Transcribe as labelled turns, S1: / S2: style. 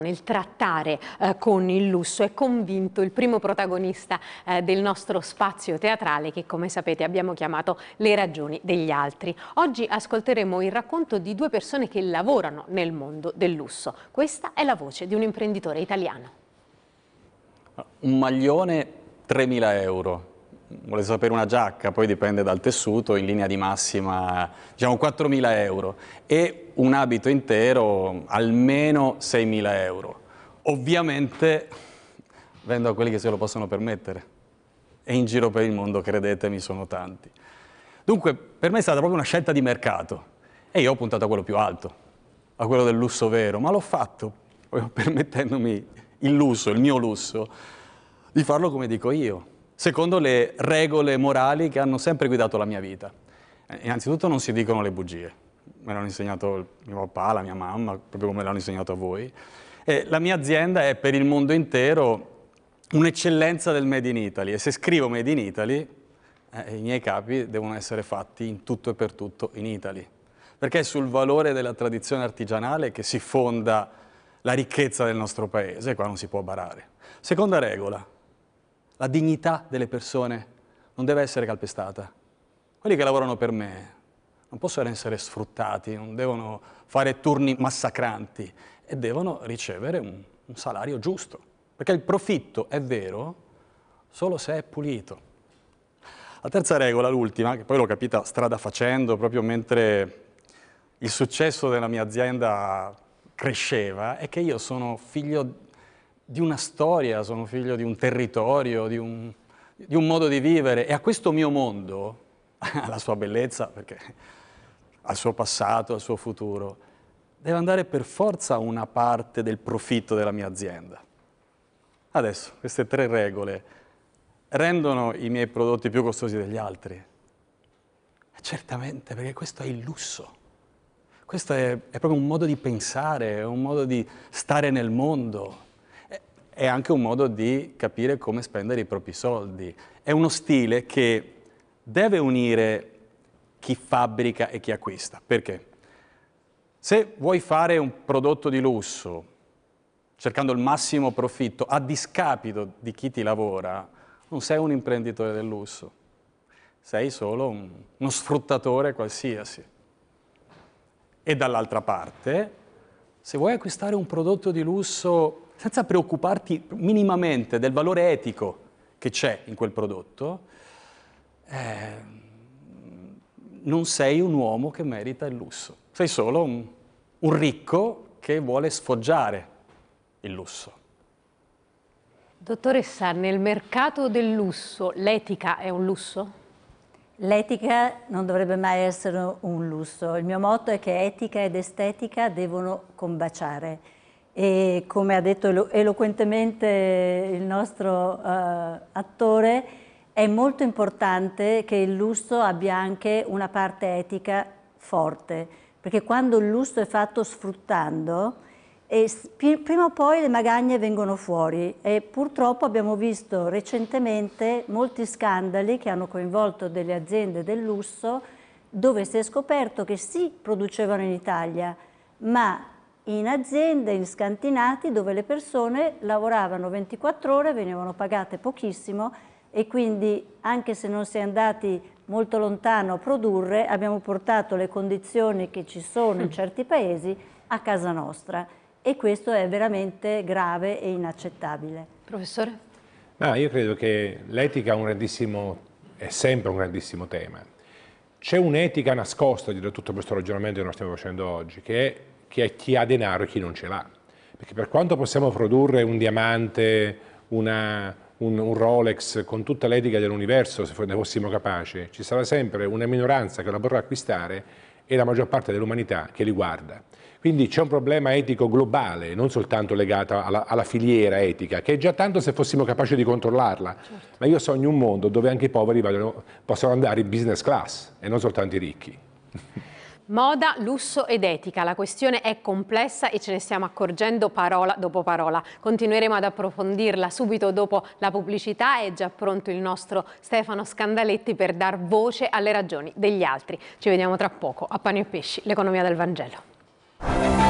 S1: Nel trattare con il lusso è convinto il primo protagonista del nostro spazio teatrale che, come sapete, abbiamo chiamato Le ragioni degli altri. Oggi ascolteremo il racconto di due persone che lavorano nel mondo del lusso. Questa è la voce di un imprenditore italiano.
S2: Un maglione 3.000 euro. Vuole sapere una giacca, poi dipende dal tessuto, in linea di massima diciamo 4.000 euro, e un abito intero almeno 6.000 euro. Ovviamente vendo a quelli che se lo possono permettere, e in giro per il mondo, credetemi, sono tanti. Dunque per me è stata proprio una scelta di mercato e io ho puntato a quello più alto, a quello del lusso vero, ma l'ho fatto permettendomi il lusso, il mio lusso, di farlo come dico io, secondo le regole morali che hanno sempre guidato la mia vita. Innanzitutto non si dicono le bugie, me l'hanno insegnato il mio papà, la mia mamma, proprio come l'hanno insegnato a voi. E la mia azienda è per il mondo intero un'eccellenza del Made in Italy, e se scrivo Made in Italy, i miei capi devono essere fatti in tutto e per tutto in Italy, perché è sul valore della tradizione artigianale che si fonda la ricchezza del nostro paese, e qua non si può barare. Seconda regola: la dignità delle persone non deve essere calpestata. Quelli che lavorano per me non possono essere sfruttati, non devono fare turni massacranti e devono ricevere un salario giusto. Perché il profitto è vero solo se è pulito. La terza regola, l'ultima, che poi l'ho capita strada facendo, proprio mentre il successo della mia azienda cresceva, è che io sono figlio di una storia, sono figlio di un territorio, di un modo di vivere, e a questo mio mondo, alla sua bellezza, perché al suo passato, al suo futuro, deve andare per forza una parte del profitto della mia azienda. Adesso, queste tre regole rendono i miei prodotti più costosi degli altri? Certamente, perché questo è il lusso. Questo è proprio un modo di pensare, è un modo di stare nel mondo. È anche un modo di capire come spendere i propri soldi. È uno stile che deve unire chi fabbrica e chi acquista. Perché? Se vuoi fare un prodotto di lusso cercando il massimo profitto a discapito di chi ti lavora, non sei un imprenditore del lusso, sei solo uno sfruttatore qualsiasi. E dall'altra parte, se vuoi acquistare un prodotto di lusso senza preoccuparti minimamente del valore etico che c'è in quel prodotto, non sei un uomo che merita il lusso. Sei solo un ricco che vuole sfoggiare il lusso.
S1: Dottoressa, nel mercato del lusso l'etica è un lusso?
S3: L'etica non dovrebbe mai essere un lusso. Il mio motto è che etica ed estetica devono combaciare. E come ha detto eloquentemente il nostro attore, è molto importante che il lusso abbia anche una parte etica forte, perché quando il lusso è fatto sfruttando, prima o poi le magagne vengono fuori, e purtroppo abbiamo visto recentemente molti scandali che hanno coinvolto delle aziende del lusso dove si è scoperto che sì, producevano in Italia, ma in aziende, in scantinati, dove le persone lavoravano 24 ore, venivano pagate pochissimo, e quindi anche se non si è andati molto lontano a produrre, abbiamo portato le condizioni che ci sono in certi paesi a casa nostra, e questo è veramente grave e inaccettabile.
S1: Professore?
S4: No, io credo che l'etica è sempre un grandissimo tema. C'è un'etica nascosta dietro tutto questo ragionamento che noi stiamo facendo oggi, che è chi ha denaro e chi non ce l'ha. Perché per quanto possiamo produrre un diamante, un Rolex con tutta l'etica dell'universo, se ne fossimo capaci, ci sarà sempre una minoranza che la vorrà acquistare e la maggior parte dell'umanità che li guarda. Quindi c'è un problema etico globale, non soltanto legato alla filiera etica, che è già tanto se fossimo capaci di controllarla. Certo. Ma io sogno un mondo dove anche i poveri possono andare in business class e non soltanto i ricchi.
S1: Moda, lusso ed etica. La questione è complessa e ce ne stiamo accorgendo parola dopo parola. Continueremo ad approfondirla subito dopo la pubblicità. È già pronto il nostro Stefano Scandaletti per dar voce alle ragioni degli altri. Ci vediamo tra poco a Pani e Pesci, l'economia del Vangelo.